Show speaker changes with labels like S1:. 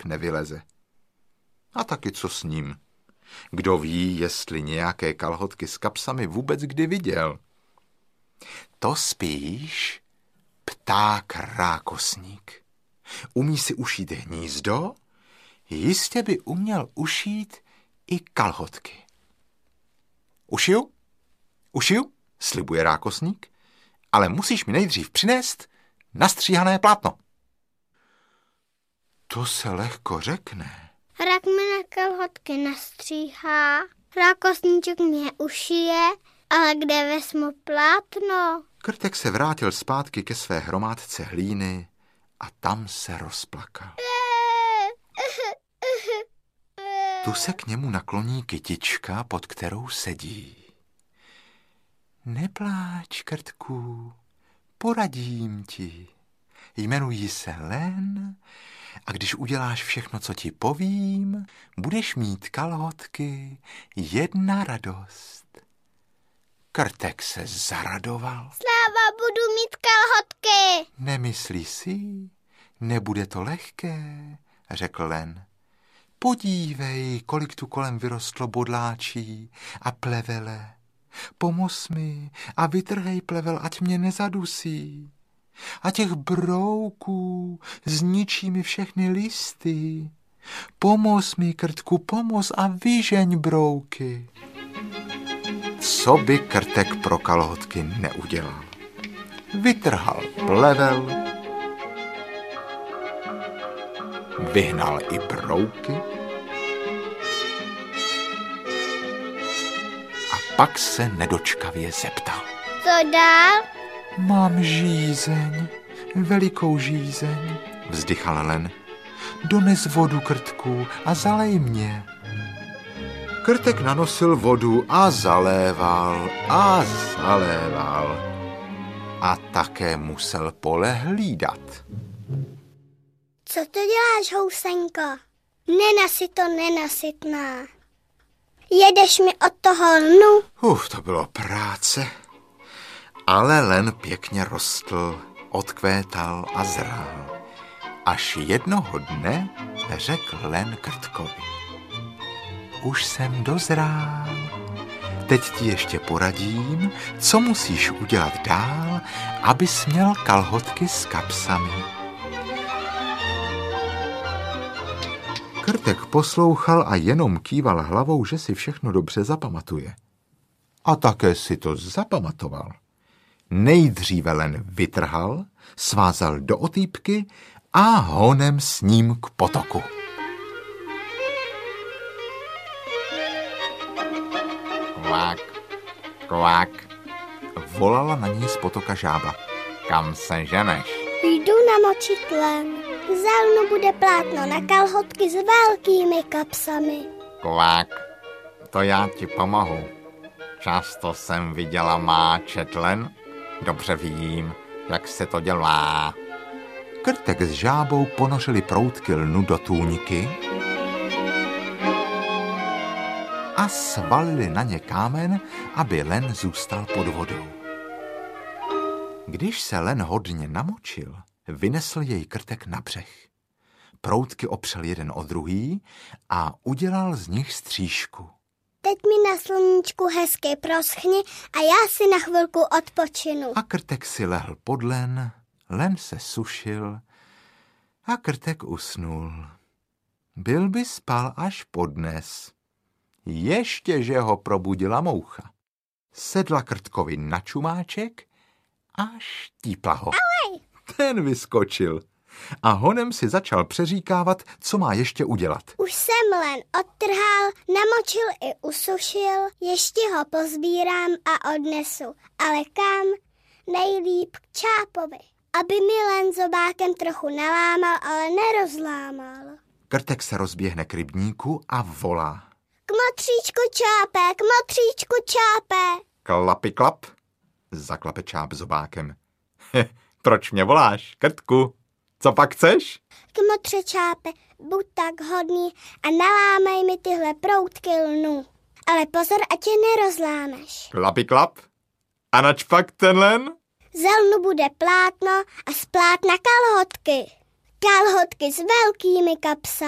S1: nevyleze. A taky co s ním? Kdo ví, jestli nějaké kalhotky s kapsami vůbec kdy viděl? To spíš pták rákosník. Umí si ušít hnízdo, jistě by uměl ušít i kalhotky. Ušiju, slibuje rákosník, ale musíš mi nejdřív přinést nastříhané plátno. To se lehko řekne.
S2: Rak mi na kalhotky nastříhá, rákosníček mě ušije, ale kde vezmu plátno?
S1: Krtek se vrátil zpátky ke své hromádce hlíny a tam se rozplakal. Tu se k němu nakloní kytička, pod kterou sedí. Nepláč, Krtku, poradím ti. Jmenuji se Len a když uděláš všechno, co ti povím, budeš mít kalhotky, jedna radost. Krtek se zaradoval.
S2: Sláva, budu mít kalhotky.
S1: Nemyslí si, nebude to lehké, řekl Len. Podívej, kolik tu kolem vyrostlo bodláčí a plevele. Pomoz mi a vytrhej plevel, ať mě nezadusí. A těch brouků zničí mi všechny listy. Pomoz mi, Krtku, pomoz a vyžeň brouky. Co by Krtek pro kalhotky neudělal? Vytrhal plevel, vyhnal i brouky a pak se nedočkavě zeptal.
S2: Co dál?
S1: Mám žízeň, velikou žízeň, vzdychal Len. Dones vodu, Krtku, a zalej mě. Krtek nanosil vodu a zaléval a zaléval. A také musel pole hlídat.
S2: Co to děláš, housenko? Nenasytná. Jedeš mi od toho lnu?
S1: To bylo práce. Ale Len pěkně rostl, odkvétal a zrál. Až jednoho dne řekl Len Krtkovi. Už jsem dozrál. Teď ti ještě poradím, co musíš udělat dál, abys měl kalhotky s kapsami. Krtek poslouchal a jenom kýval hlavou, že si všechno dobře zapamatuje. A také si to zapamatoval. Nejdříve Len vytrhal, svázal do otýpky a honem s ním k potoku. Kvák, kvák, volala na ní z potoka žába. Kam se ženeš?
S2: Jdu namočit len. Za lnu bude plátno na kalhotky s velkými kapsami.
S1: Kvák, to já ti pomohu. Často jsem viděla máčet len. Dobře vím, jak se to dělá. Krtek s žábou ponořili proutky lnu do tůňky a svalili na ně kámen, aby len zůstal pod vodou. Když se len hodně namočil, vynesl jej Krtek na břeh. Proutky opřel jeden o druhý a udělal z nich střížku.
S2: Teď mi na sluníčku hezky proschni a já si na chvilku odpočinu.
S1: A Krtek si lehl pod len, len se sušil a Krtek usnul. Byl by spal až podnes. Ještě, že ho probudila moucha. Sedla Krtkovi na čumáček a štípla ho.
S2: Alej!
S1: Ten vyskočil a honem si začal přeříkávat, co má ještě udělat.
S2: Už jsem len odtrhal, namočil i usušil, ještě ho pozbírám a odnesu. Ale kam? Nejlíp k Čápovi, aby mi len zobákem trochu nalámal, ale nerozlámal.
S1: Krtek se rozběhne k rybníku a volá.
S2: Kmotříčku Čápe, kmotříčku Čápe.
S1: Klapi klap, zaklape Čáp zobákem. Proč mě voláš, Krtku? Co pak chceš?
S2: Kmotře Čápe, buď tak hodný a nalámej mi tyhle proutky lnu. Ale pozor, ať je nerozlámeš.
S1: Klapi klap. A nač pak ten len?
S2: Za lnu bude plátno a z plátna kalhotky. Kalhotky s velkými kapsami.